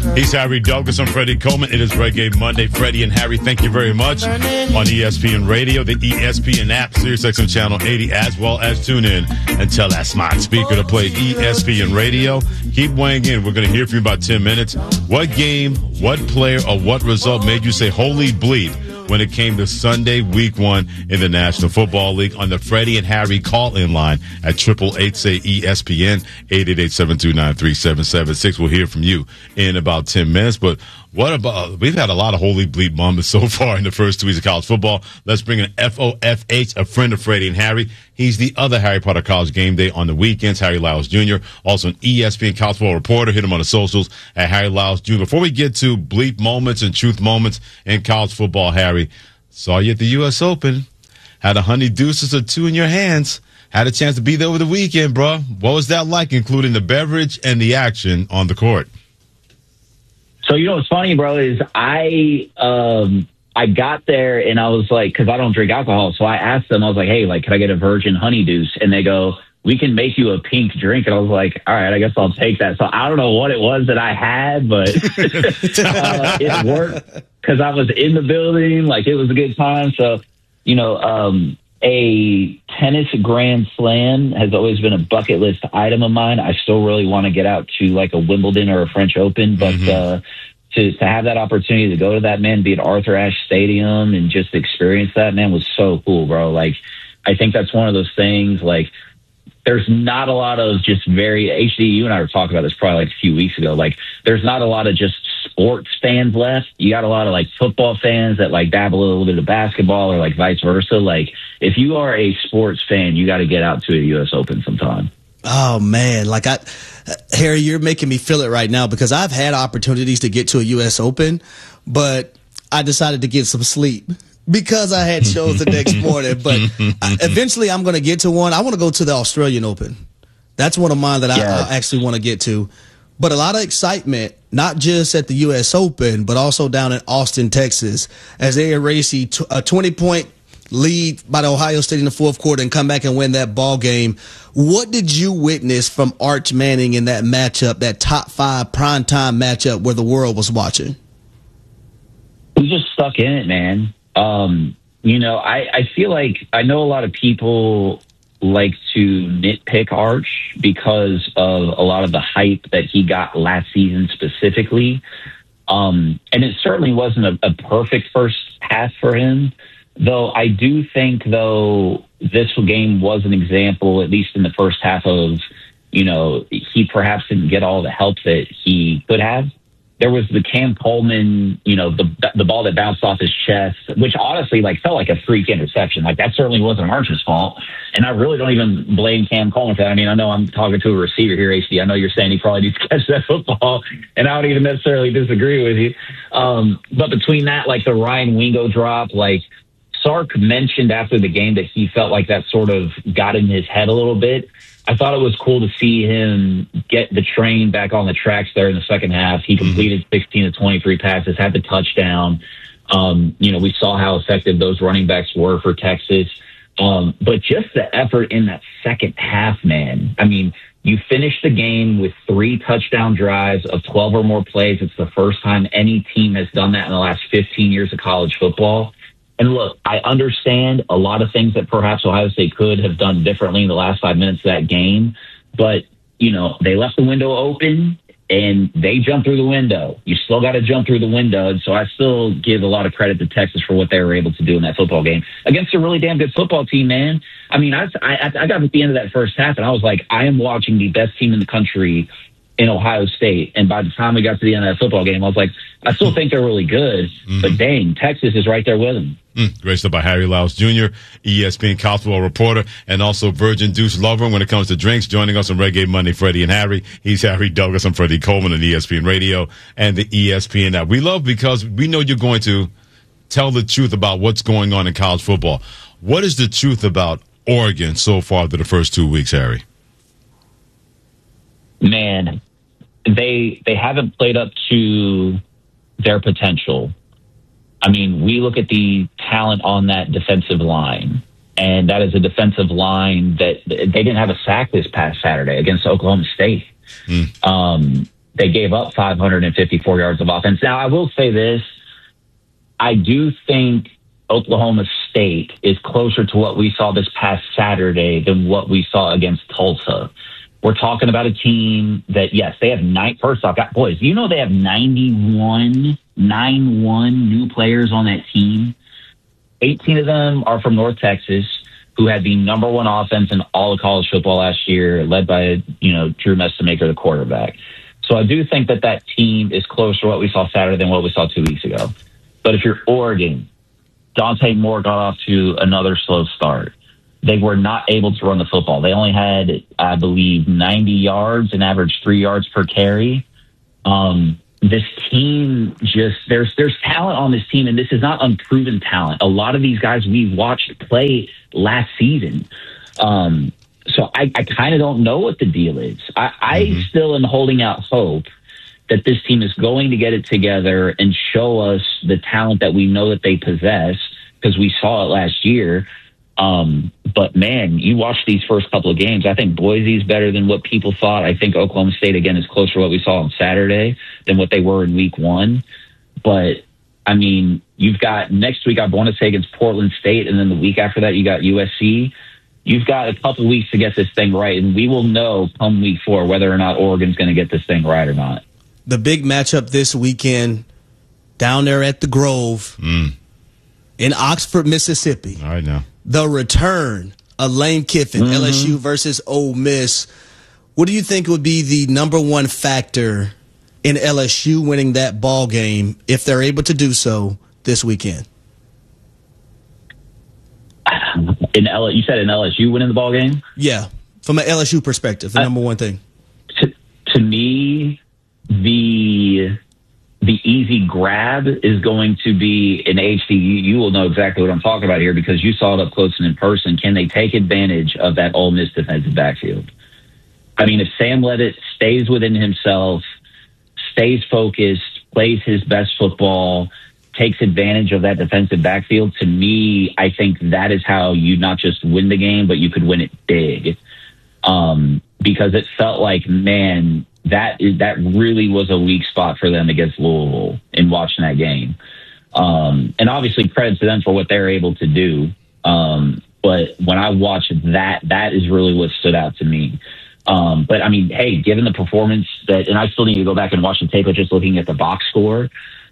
He's Harry Douglas. I'm Freddie Coleman. It is Reggae Monday. Freddie and Harry, thank you very much. On ESPN Radio, the ESPN app, SiriusXM Channel 80, as well as tune in and tell that smart speaker to play ESPN Radio. Keep weighing in. We're going to hear from you about 10 minutes. What game, what player, or what result made you say, holy bleep, when it came to Sunday, week 1 in the National Football League on the Freddie and Harry call-in line at 888-SAY-ESPN, 888-729-3776. We'll hear from you in about 10 minutes. But what about, we've had a lot of holy bleep moments so far in the first 2 weeks of college football. Let's bring in FOFH, a friend of Freddie and Harry. He's the other Harry Potter College Game Day on the weekends, Harry Lyles Jr., also an ESPN college football reporter. Hit him on the socials at Harry Lyles Jr. Before we get to bleep moments and truth moments in college football, Harry, saw you at the U.S. Open. Had a honey deuces or two in your hands. Had a chance to be there over the weekend, bro. What was that like, including the beverage and the action on the court? So, you know what's funny, bro, is I got there and I was like, because I don't drink alcohol, so I asked them, I was like, hey, like, can I get a virgin honey deuce? And they go, we can make you a pink drink. And I was like, all right, I guess I'll take that. So I don't know what it was that I had, but it worked because I was in the building. Like, it was a good time. So, you know, a tennis grand slam has always been a bucket list item of mine. I still really want to get out to like a Wimbledon or a French Open, but to have that opportunity to go to that, man, be at Arthur Ashe Stadium and just experience that, man, was so cool, bro. Like, I think that's one of those things, like, there's not a lot of just HD, you and I were talking about this probably like a few weeks ago. Like, there's not a lot of just sports fans left. You got a lot of like football fans that like dabble a little bit of basketball or like vice versa. Like, if you are a sports fan, you got to get out to a U.S. Open sometime. Oh, man. Like, Harry, you're making me feel it right now because I've had opportunities to get to a U.S. Open, but I decided to get some sleep because I had shows the next morning. But eventually I'm going to get to one. I want to go to the Australian Open. That's one of mine that I actually want to get to. But a lot of excitement, not just at the U.S. Open, but also down in Austin, Texas, as they erase a 20-point lead by the Ohio State in the fourth quarter and come back and win that ball game. What did you witness from Arch Manning in that matchup, that top 5 primetime matchup where the world was watching? He just stuck in it, man. You know, I feel like I know a lot of people like to nitpick Arch because of a lot of the hype that he got last season specifically. And it certainly wasn't a perfect first half for him. Though I do think, though, this game was an example, at least in the first half, of, you know, he perhaps didn't get all the help that he could have. There was the Cam Coleman, you know, the ball that bounced off his chest, which honestly, like, felt like a freak interception. Like, that certainly wasn't Arch's fault. And I really don't even blame Cam Coleman for that. I mean, I know I'm talking to a receiver here, HD. I know you're saying he probably needs to catch that football, and I don't even necessarily disagree with you. But between that, like, the Ryan Wingo drop, like, Sark mentioned after the game that he felt like that sort of got in his head a little bit. I thought it was cool to see him get the train back on the tracks there in the second half. He completed 16 of 23 passes, had the touchdown. You know, we saw how effective those running backs were for Texas. But just the effort in that second half, man. I mean, you finished the game with 3 touchdown drives of 12 or more plays. It's the first time any team has done that in the last 15 years of college football. And look, I understand a lot of things that perhaps Ohio State could have done differently in the last 5 minutes of that game. But, you know, they left the window open and they jumped through the window. You still got to jump through the window. And so I still give a lot of credit to Texas for what they were able to do in that football game against a really damn good football team, man. I mean, I got at the end of that first half and I was like, I am watching the best team in the country in Ohio State. And by the time we got to the end of that football game, I was like, I still think they're really good, but dang, Texas is right there with them. Great stuff by Harry Lyles Jr., ESPN college football reporter, and also Virgin Deuce lover when it comes to drinks. Joining us on Reggae Monday, Freddie and Harry. He's Harry Douglas. I'm Freddie Coleman on ESPN Radio and the ESPN app. We love because we know you're going to tell the truth about what's going on in college football. What is the truth about Oregon so far through the first 2 weeks, Harry? Man, they haven't played up to their potential. I mean, we look at the talent on that defensive line, and that is a defensive line that they didn't have a sack this past Saturday against Oklahoma State. They gave up 554 yards of offense. Now, I will say this. I do think Oklahoma State is closer to what we saw this past Saturday than what we saw against Tulsa. We're talking about a team that, yes, they have first off, boys, you know they have 91 new players on that team. 18 of them are from North Texas, who had the number one offense in all of college football last year, led by, Drew Messamaker, the quarterback. So I do think that team is closer to what we saw Saturday than what we saw 2 weeks ago. But if you're Oregon, Dante Moore got off to another slow start. They were not able to run the football. They only had, I believe, 90 yards and averaged 3 yards per carry. This team there's talent on this team, and this is not unproven talent. A lot of these guys we watched play last season. So I kind of don't know what the deal is. I still am holding out hope that this team is going to get it together and show us the talent that we know that they possess, because we saw it last year. But man, you watch these first couple of games. I think Boise's better than what people thought. I think Oklahoma State, again, is closer to what we saw on Saturday than what they were in week one. But I mean, you've got next week, I want to say against Portland State. And then the week after that, you got USC. You've got a couple of weeks to get this thing right. And we will know come week 4 whether or not Oregon's going to get this thing right or not. The big matchup this weekend down there at the Grove in Oxford, Mississippi. All right, now. The return of Lane Kiffin, LSU versus Ole Miss. What do you think would be the number one factor in LSU winning that ball game if they're able to do so this weekend? You said in LSU winning the ball game? Yeah, from an LSU perspective, the number one thing. To me, the easy grab is going to be an HC. You will know exactly what I'm talking about here because you saw it up close and in person. Can they take advantage of that Ole Miss defensive backfield? I mean, if Sam Leavitt stays within himself, stays focused, plays his best football, takes advantage of that defensive backfield, to me, I think that is how you not just win the game, but you could win it big. Because it felt like, man, that really was a weak spot for them against Louisville in watching that game. And obviously credit to them for what they're able to do. But when I watched that is really what stood out to me. But I mean, hey, given the performance and I still need to go back and watch the tape, but just looking at the box score,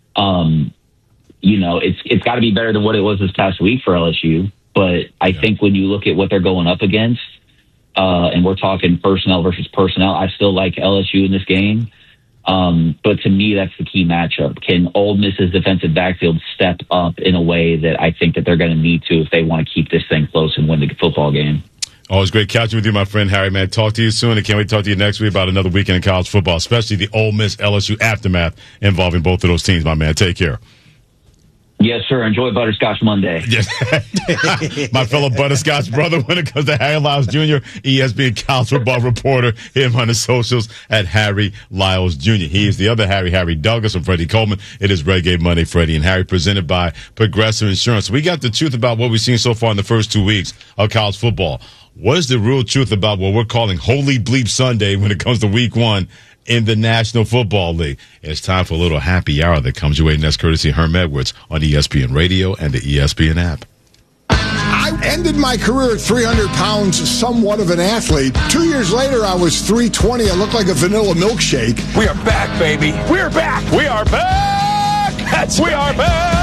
it's got to be better than what it was this past week for LSU. But I think when you look at what they're going up against, and we're talking personnel versus personnel, I still like LSU in this game. But to me, that's the key matchup. Can Ole Miss's defensive backfield step up in a way that I think that they're going to need to if they want to keep this thing close and win the football game? Always great catching with you, my friend Harry, man. Talk to you soon, and can't wait to talk to you next week about another weekend in college football, especially the Ole Miss LSU aftermath involving both of those teams, my man. Take care. Yes, sir. Enjoy Butterscotch Monday. Yes. My fellow Butterscotch brother when it comes to Harry Lyles Jr., ESPN college football reporter, him on the socials at Harry Lyles Jr. He is the other Harry Douglas and Freddie Coleman. It is Reggae Monday, Freddie and Harry, presented by Progressive Insurance. We got the truth about what we've seen so far in the first 2 weeks of college football. What is the real truth about what we're calling Holy Bleep Sunday when it comes to week 1 in the National Football League? It's time for a little happy hour that comes your way, and that's courtesy of Herm Edwards on ESPN Radio and the ESPN app. I ended my career at 300 pounds, somewhat of an athlete. 2 years later, I was 320. I looked like a vanilla milkshake. We are back, baby. We're back. We are back. We are back.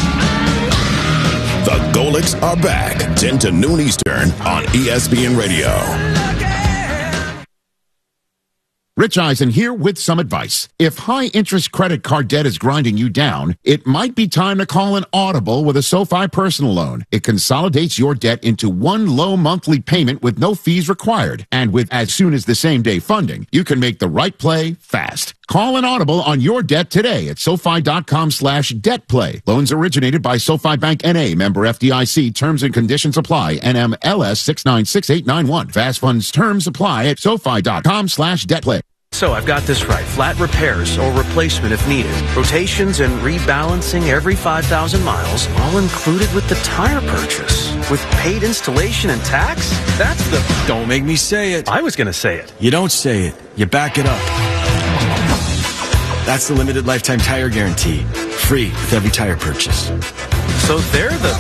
The Golics are back, 10 to noon Eastern on ESPN Radio. Rich Eisen here with some advice. If high-interest credit card debt is grinding you down, it might be time to call an audible with a SoFi personal loan. It consolidates your debt into one low monthly payment with no fees required. And with as soon as the same-day funding, you can make the right play fast. Call an audible on your debt today at SoFi.com/debtplay. Loans originated by SoFi Bank N.A., member FDIC. Terms and conditions apply. NMLS 696891. Fast funds terms apply at SoFi.com/debtplay. So I've got this right. Flat repairs or replacement if needed. Rotations and rebalancing every 5,000 miles, all included with the tire purchase. With paid installation and tax? That's the... Don't make me say it. I was going to say it. You don't say it. You back it up. That's the limited lifetime tire guarantee. Free with every tire purchase. So they're the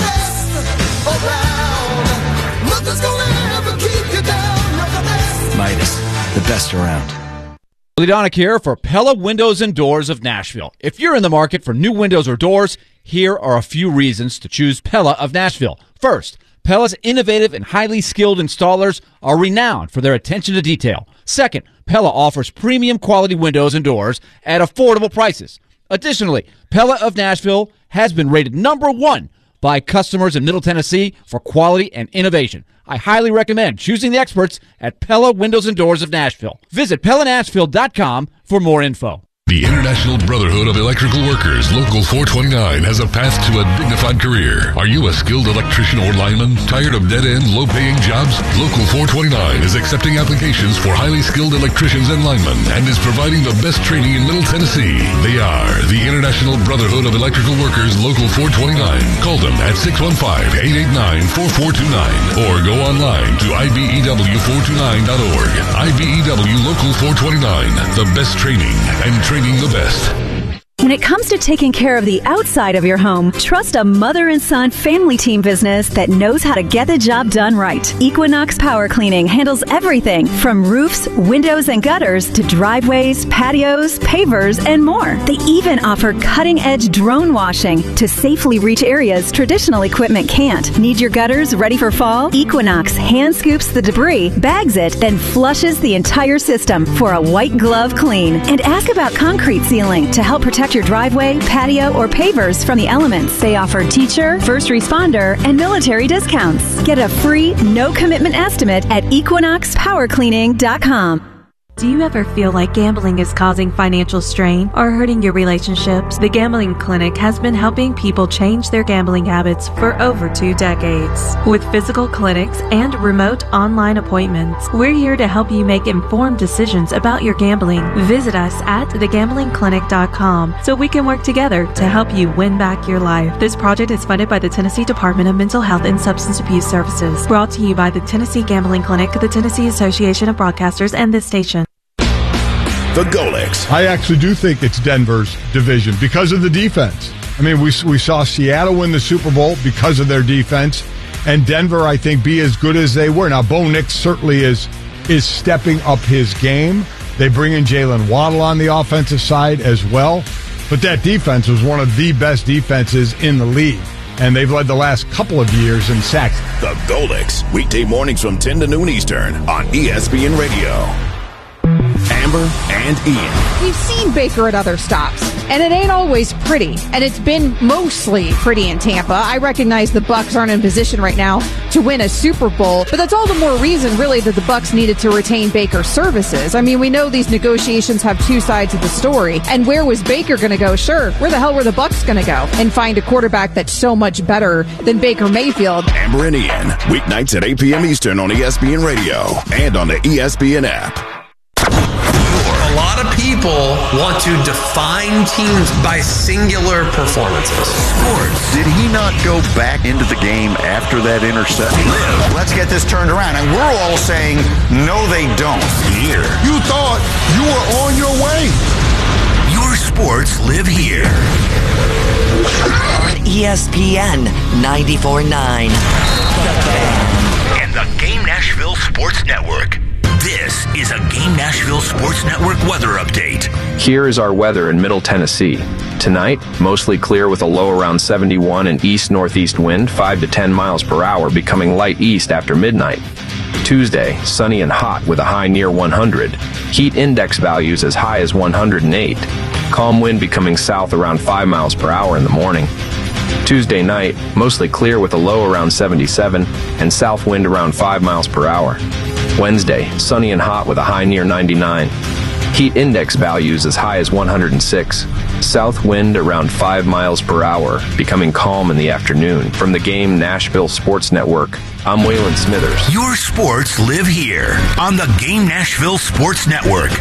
Midas, the best around. Donick here for Pella Windows and Doors of Nashville. If you're in the market for new windows or doors, here are a few reasons to choose Pella of Nashville. First, Pella's innovative and highly skilled installers are renowned for their attention to detail. Second, Pella offers premium quality windows and doors at affordable prices. Additionally, Pella of Nashville has been rated #1 by customers in Middle Tennessee for quality and innovation. I highly recommend choosing the experts at Pella Windows and Doors of Nashville. Visit PellaNashville.com for more info. The International Brotherhood of Electrical Workers, Local 429, has a path to a dignified career. Are you a skilled electrician or lineman? Tired of dead-end, low-paying jobs? Local 429 is accepting applications for highly skilled electricians and linemen and is providing the best training in Middle Tennessee. They are the International Brotherhood of Electrical Workers, Local 429. Call them at 615-889-4429 or go online to IBEW429.org. IBEW Local 429, the best training and training the best. When it comes to taking care of the outside of your home, trust a mother and son family team business that knows how to get the job done right. Equinox Power Cleaning handles everything from roofs, windows, and gutters to driveways, patios, pavers, and more. They even offer cutting-edge drone washing to safely reach areas traditional equipment can't. Need your gutters ready for fall? Equinox hand scoops the debris, bags it, then flushes the entire system for a white glove clean. And ask about concrete sealing to help protect your driveway, patio, or pavers from the elements. They offer teacher, first responder, and military discounts. Get a free, no-commitment estimate at equinoxpowercleaning.com. Do you ever feel like gambling is causing financial strain or hurting your relationships? The Gambling Clinic has been helping people change their gambling habits for over 2 decades. With physical clinics and remote online appointments, we're here to help you make informed decisions about your gambling. Visit us at thegamblingclinic.com so we can work together to help you win back your life. This project is funded by the Tennessee Department of Mental Health and Substance Abuse Services. Brought to you by the Tennessee Gambling Clinic, the Tennessee Association of Broadcasters, and this station. The Golics. I actually do think it's Denver's division because of the defense. I mean, we saw Seattle win the Super Bowl because of their defense, and Denver, I think, be as good as they were. Now, Bo Nix certainly is stepping up his game. They bring in Jalen Waddle on the offensive side as well, but that defense was one of the best defenses in the league, and they've led the last couple of years in sacks. The Golics, weekday mornings from 10 to noon Eastern on ESPN Radio. Amber and Ian. We've seen Baker at other stops, and it ain't always pretty, and it's been mostly pretty in Tampa. I recognize the Bucs aren't in position right now to win a Super Bowl, but that's all the more reason, really, that the Bucs needed to retain Baker's services. I mean, we know these negotiations have two sides of the story, and where was Baker going to go? Sure, where the hell were the Bucs going to go and find a quarterback that's so much better than Baker Mayfield? Amber and Ian, weeknights at 8 p.m. Eastern on ESPN Radio and on the ESPN app. A lot of people want to define teams by singular performances. Sports. Did he not go back into the game after that interception? Let's get this turned around. And we're all saying, no, they don't. Here. You thought you were on your way. Your sports live here. On ESPN 94.9. The Fan. And the Game Nashville Sports Network. This is a Game Nashville Sports Network weather update. Here is our weather in Middle Tennessee. Tonight, mostly clear with a low around 71 and east-northeast wind, 5 to 10 miles per hour, becoming light east after midnight. Tuesday, sunny and hot with a high near 100. Heat index values as high as 108. Calm wind becoming south around 5 miles per hour in the morning. Tuesday night, mostly clear with a low around 77 and south wind around 5 miles per hour. Wednesday, sunny and hot with a high near 99. Heat index values as high as 106. South wind around 5 miles per hour, becoming calm in the afternoon. From the Game Nashville Sports Network, I'm Waylon Smithers. Your sports live here on the Game Nashville Sports Network.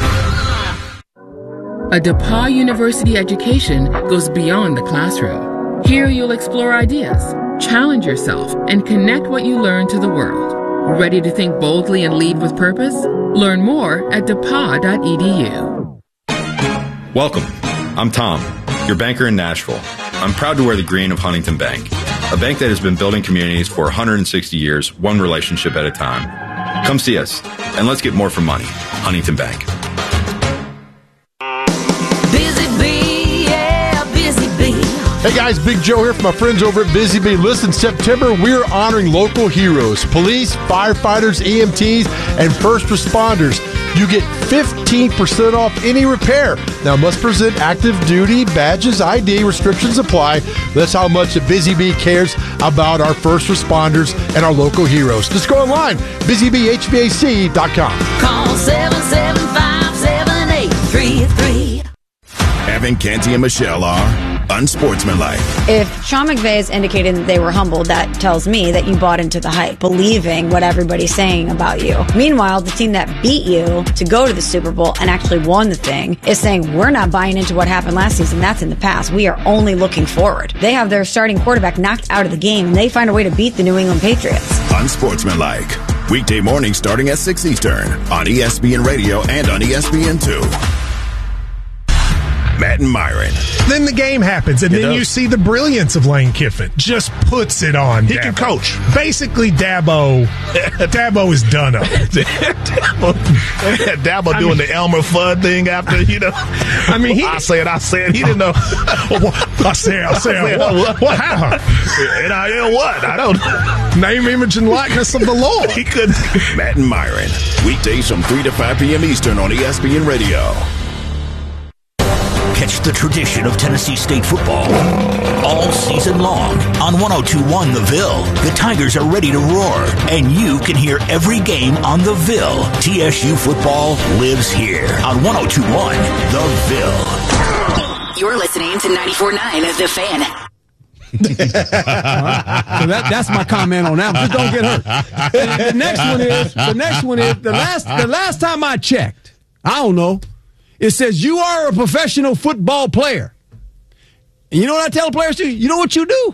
A DePauw University education goes beyond the classroom. Here you'll explore ideas, challenge yourself, and connect what you learn to the world. Ready to think boldly and lead with purpose? Learn more at depaw.edu. Welcome I'm Tom, your banker in Nashville. I'm proud to wear the green of Huntington Bank, a bank that has been building communities for 160 years, one relationship at a time. Come see us, and let's get more for money. Huntington Bank. Busy Bee, yeah, Busy Bee. Hey guys, Big Joe here from my friends over at Busy Bee. Listen, September, we're honoring local heroes, police, firefighters, EMTs, and first responders. You get 15% off any repair. Now, must present active duty badges, ID, restrictions apply. That's how much the Busy Bee cares about our first responders and our local heroes. Just go online, busybhvac.com. Call 775-7833. Evan, Canty, and Michelle are unsportsmanlike. If Sean McVay is indicating that they were humbled, that tells me that you bought into the hype, believing what everybody's saying about you. Meanwhile, the team that beat you to go to the Super Bowl and actually won the thing is saying, we're not buying into what happened last season. That's in the past. We are only looking forward. They have their starting quarterback knocked out of the game, and they find a way to beat the New England Patriots. Unsportsmanlike. Weekday morning starting at 6 Eastern on ESPN Radio and on ESPN2. Matt and Myron. Then the game happens, and then you see the brilliance of Lane Kiffin. Just puts it on. He can coach. Basically, Dabo is done up. Dabo doing the Elmer Fudd thing after, I mean, I said. He didn't know. I said. What happened? NIL what? I don't know. Name, image, and likeness of the Lord. He couldn't. Matt and Myron. Weekdays from 3 to 5 p.m. Eastern on ESPN Radio. Catch the tradition of Tennessee State football all season long on 102.1 The Ville. The Tigers are ready to roar, and you can hear every game on The Ville. TSU football lives here on 102.1 The Ville. You're listening to 94.9 The Fan. So that's my comment on that. Just don't get hurt. The next one is the last time I checked, I don't know. It says you are a professional football player. And you know what I tell players to do? You know what you do?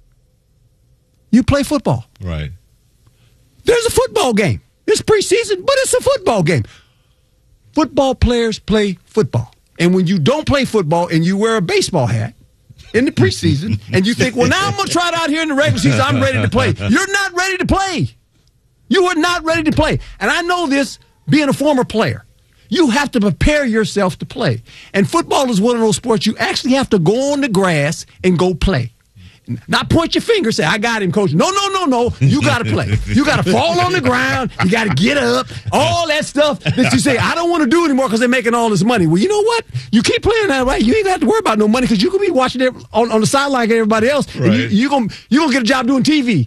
You play football. Right. There's a football game. It's preseason, but it's a football game. Football players play football. And when you don't play football and you wear a baseball hat in the preseason and you think, well, now I'm going to try it out here in the regular season, I'm ready to play. You're not ready to play. You are not ready to play. And I know this being a former player. You have to prepare yourself to play. And football is one of those sports you actually have to go on the grass and go play. Not point your finger, say, I got him, coach. No. You got to play. You got to fall on the ground. You got to get up. All that stuff that you say, I don't want to do anymore because they're making all this money. Well, you know what? You keep playing that way. You ain't have to worry about no money because you can be watching it on the sideline like everybody else. Right. And you're gonna get a job doing TV.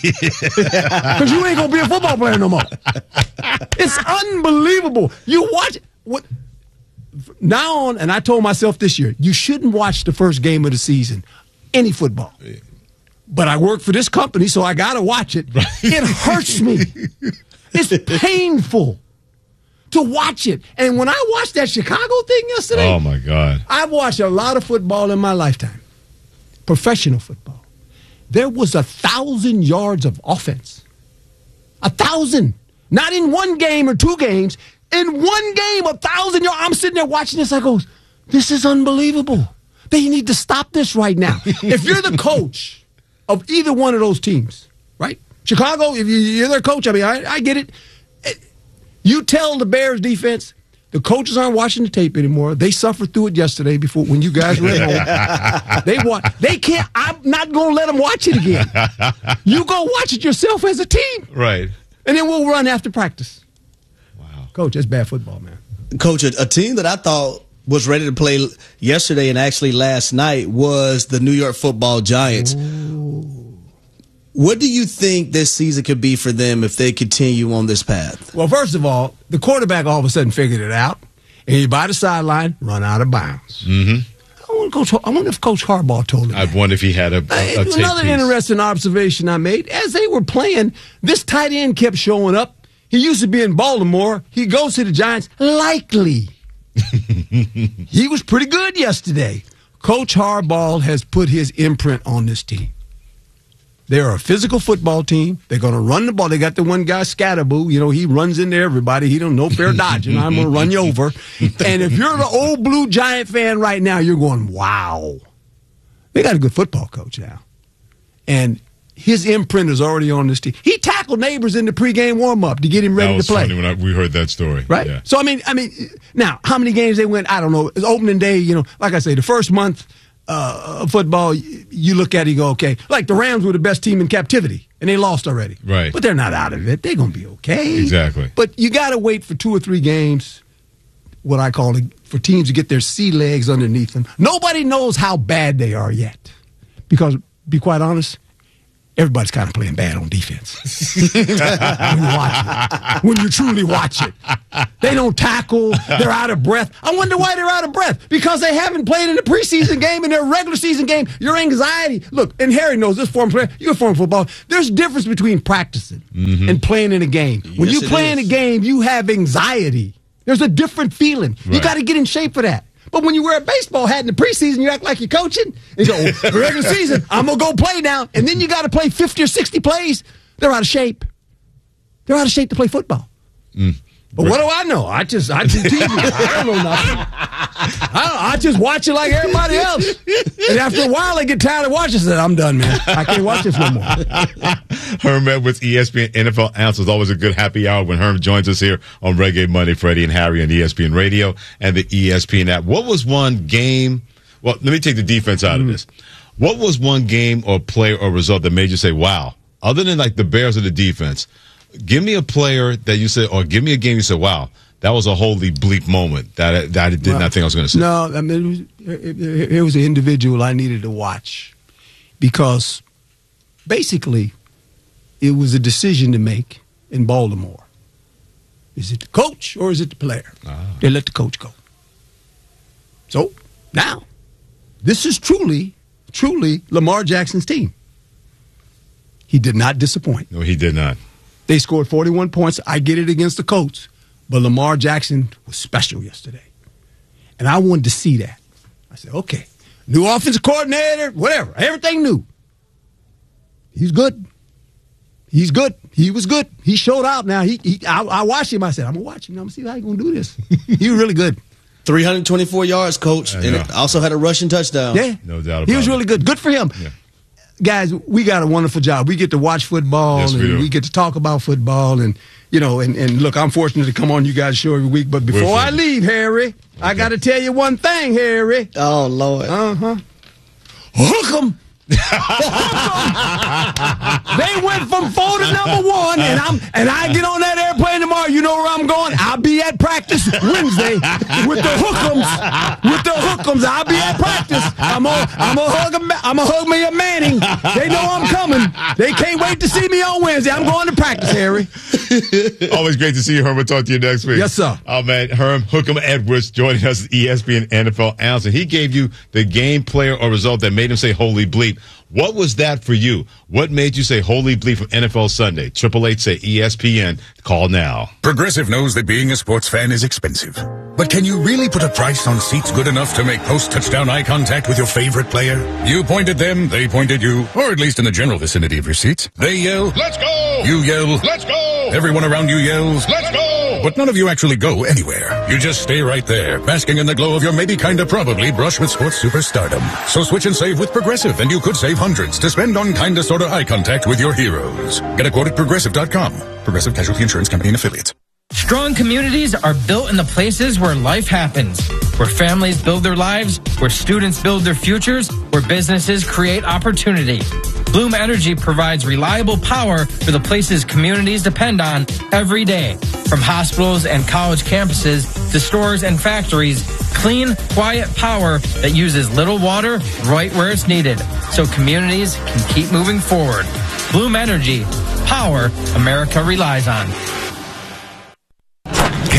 Because you ain't going to be a football player no more. It's unbelievable. You watch what now on, and I told myself this year, you shouldn't watch the first game of the season. Any football. But I work for this company, so I got to watch it. Right. It hurts me. It's painful to watch it. And when I watched that Chicago thing yesterday, oh my God. I've watched a lot of football in my lifetime. Professional football. There was 1,000 yards of offense. 1,000. Not in one game or two games. In one game, 1,000 yards. I'm sitting there watching this. I go, this is unbelievable. They need to stop this right now. If you're the coach of either one of those teams, right? Chicago, if you're their coach, I mean, I get it. You tell the Bears defense, the coaches aren't watching the tape anymore. They suffered through it yesterday before when you guys were at home. They can't. I'm not going to let them watch it again. You go watch it yourself as a team. Right. And then we'll run after practice. Wow. Coach, that's bad football, man. Coach, a team that I thought was ready to play yesterday and actually last night was the New York Football Giants. Ooh. What do you think this season could be for them if they continue on this path? Well, first of all, the quarterback all of a sudden figured it out, and he by the sideline, run out of bounds. Mm-hmm. I wonder if Coach Harbaugh told him. I wonder if he had a tape another piece. Interesting observation I made. As they were playing, this tight end kept showing up. He used to be in Baltimore. He goes to the Giants. Likely. He was pretty good yesterday. Coach Harbaugh has put his imprint on this team. They're a physical football team. They're going to run the ball. They got the one guy, Scatterboo. You know, he runs into everybody. He don't know fair dodging. I'm going to run you over. And if you're the old Blue Giant fan right now, you're going, wow. They got a good football coach now. And his imprint is already on this team. He tackled Neighbors in the pregame warm-up to get him ready to play. Funny when we heard that story. Right? Yeah. So, I mean, now, how many games they win? I don't know. It's opening day, you know, like I say, the first month of football, you look at it, you go, okay. Like the Rams were the best team in captivity, and they lost already. Right. But they're not out of it. They're going to be okay. Exactly. But you got to wait for 2 or 3 games, what I call it, for teams to get their sea legs underneath them. Nobody knows how bad they are yet. Because, be quite honest, everybody's kind of playing bad on defense. When you watch it. When you truly watch it. They don't tackle. They're out of breath. I wonder why they're out of breath. Because they haven't played in the preseason game, in their regular season game. Your anxiety. Look, and Harry knows this former player. You're a former football. There's a difference between practicing and playing in a game. When you play in a game, you have anxiety. There's a different feeling. Right. You got to get in shape for that. But when you wear a baseball hat in the preseason, you act like you're coaching. And you go, regular season, I'm going to go play now. And then you got to play 50 or 60 plays. They're out of shape. They're out of shape to play football. But what do I know? I just TV. I don't know nothing. I just watch it like everybody else. And after a while, I get tired of watching. I said, I'm done, man. I can't watch this no more. Herm Edwards, ESPN NFL analyst. It's always a good happy hour when Herm joins us here on Reggae Monday. Freddie and Harry on ESPN Radio and the ESPN app. What was one game? Well, let me take the defense out of this. What was one game or play or result that made you say, wow, other than like the Bears or the defense, give me a player that you said, or give me a game you said, wow, that was a holy bleep moment that I did not think I was going to say. No, I mean, it was an individual I needed to watch because basically it was a decision to make in Baltimore. Is it the coach or is it the player? They let the coach go. So now, this is truly Lamar Jackson's team. He did not disappoint. No, he did not. They scored 41 points. I get it against the Colts, but Lamar Jackson was special yesterday. And I wanted to see that. I said, okay, new offensive coordinator, whatever, everything new. He's good. He's good. He was good. He showed out now. I watched him. I said, I'm going to watch him. I'm going to see how he's going to do this. He was really good. 324 yards, coach, and also had a rushing touchdown. Yeah. No doubt about it. He was really good. Good for him. Yeah. Guys, we got a wonderful job. We get to watch football, and we get to talk about football, and you know, and look, I'm fortunate to come on you guys' show every week. But before I leave, Harry, I got to tell you one thing, Harry. Oh Lord. Hook 'em. They went from 4 to number 1, and I get on that airplane tomorrow. You know where I'm going? I'll be at practice Wednesday with the Hook'ems. With the Hook'ems, I'll be at practice. I'm gonna hug me a Manning. They know I'm coming. They can't wait to see me on Wednesday. I'm going to practice, Harry. Always great to see you, Herm. We'll talk to you next week. Yes, sir. Oh man, Herm Hook'em Edwards joining us, ESPN NFL analyst. He gave you the game, player, or result that made him say "Holy bleep." What was that for you? What made you say "Holy bleep" from NFL Sunday? 888 say ESPN. Call now. Progressive knows that being a sports fan is expensive. But can you really put a price on seats good enough to make post-touchdown eye contact with your favorite player? You point at them, they point at you, or at least in the general vicinity of your seats. They yell, "Let's go!" You yell, "Let's go!" Everyone around you yells, "Let's go!" But none of you actually go anywhere. You just stay right there, basking in the glow of your maybe kinda probably brush with sports superstardom. So switch and save with Progressive, and you could save hundreds to spend on kinda sorta eye contact with your heroes. Get a quote at Progressive.com. Progressive Casualty Insurance Company and Affiliates. Strong communities are built in the places where life happens, where families build their lives, where students build their futures, where businesses create opportunity. Bloom Energy provides reliable power for the places communities depend on every day. From hospitals and college campuses to stores and factories, clean, quiet power that uses little water right where it's needed, so communities can keep moving forward. Bloom Energy, power America relies on. Catch every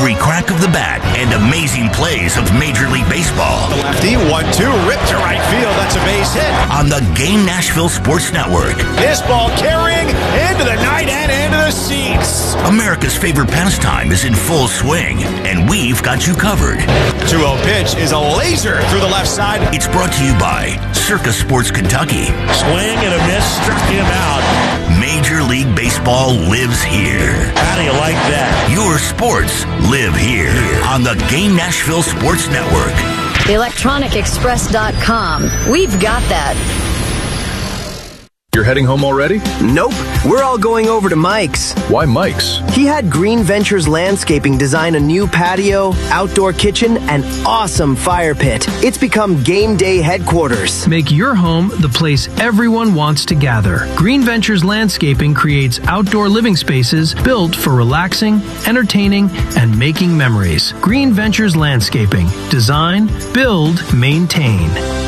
every crack of the bat and amazing plays of Major League Baseball. The lefty, 1-2, ripped to right field. That's a base hit. On the Game Nashville Sports Network. This ball carrying into the night and into the seats. America's favorite pastime is in full swing, and we've got you covered. 2-0 pitch is a laser through the left side. It's brought to you by Circa Sports Kentucky. Swing and a miss, struck him out. Major League Baseball lives here. How do you like that? Your sports live here on the Game Nashville Sports Network. ElectronicExpress.com. We've got that. You're heading home already? Nope. We're all going over to Mike's. Why Mike's? He had Green Ventures Landscaping design a new patio, outdoor kitchen, and awesome fire pit. It's become game day headquarters. Make your home the place everyone wants to gather. Green Ventures Landscaping creates outdoor living spaces built for relaxing, entertaining, and making memories. Green Ventures Landscaping. Design, build, maintain.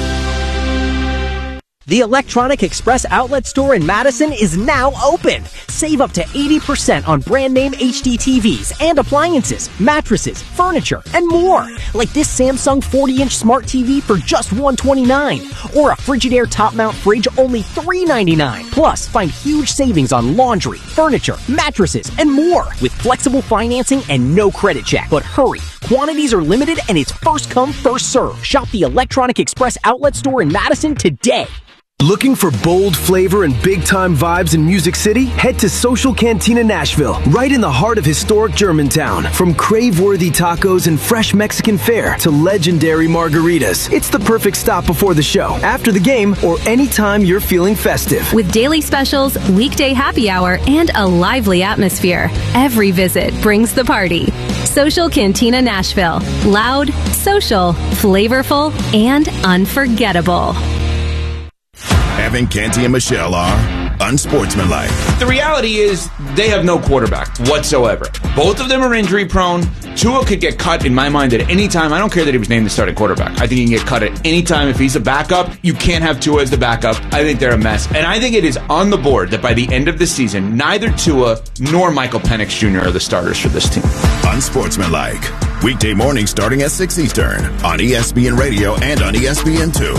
The Electronic Express outlet store in Madison is now open. Save up to 80% on brand name HD TVs and appliances, mattresses, furniture, and more. Like this Samsung 40-inch smart TV for just $129. Or a Frigidaire top-mount fridge only $399. Plus, find huge savings on laundry, furniture, mattresses, and more. With flexible financing and no credit check. But hurry, quantities are limited and it's first come, first serve. Shop the Electronic Express outlet store in Madison today. Looking for bold flavor and big-time vibes in Music City? Head to Social Cantina Nashville, right in the heart of historic Germantown. From crave-worthy tacos and fresh Mexican fare to legendary margaritas, it's the perfect stop before the show, after the game, or anytime you're feeling festive. With daily specials, weekday happy hour, and a lively atmosphere, every visit brings the party. Social Cantina Nashville. Loud, social, flavorful, and unforgettable. Evan, Canty, and Michelle are unsportsmanlike. The reality is they have no quarterback whatsoever. Both of them are injury prone. Tua could get cut, in my mind, at any time. I don't care that he was named the starting quarterback. I think he can get cut at any time. If he's a backup, you can't have Tua as the backup. I think they're a mess. And I think it is on the board that by the end of the season, neither Tua nor Michael Penix Jr. are the starters for this team. Unsportsmanlike. Weekday mornings starting at 6 Eastern on ESPN Radio and on ESPN2.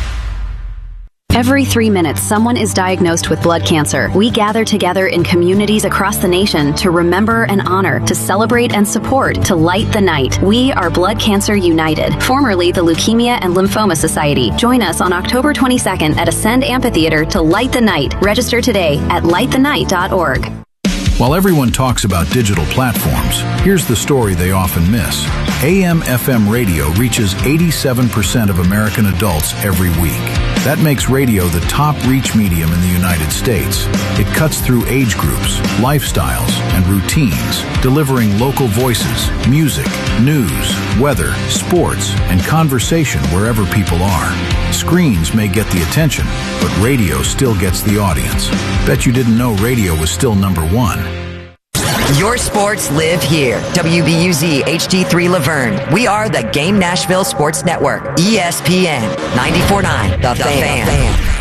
Every 3 minutes, someone is diagnosed with blood cancer. We gather together in communities across the nation to remember and honor, to celebrate and support, to light the night. We are Blood Cancer United, formerly the Leukemia and Lymphoma Society. Join us on October 22nd at Ascend Amphitheater to light the night. Register today at lightthenight.org. While everyone talks about digital platforms, here's the story they often miss. AM/FM radio reaches 87% of American adults every week. That makes radio the top reach medium in the United States. It cuts through age groups, lifestyles, and routines, delivering local voices, music, news, weather, sports, and conversation wherever people are. Screens may get the attention, but radio still gets the audience. Bet you didn't know radio was still #1. Your sports live here. WBUZ HD3 Laverne. We are the Game Nashville Sports Network. ESPN 94.9 The Fan.